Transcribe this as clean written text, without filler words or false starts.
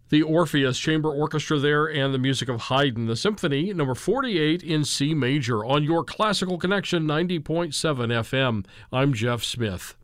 The Orpheus Chamber Orchestra there and the music of Haydn, the Symphony number 48 in C major on your Classical Connection 90.7 FM. I'm Jeff Smith.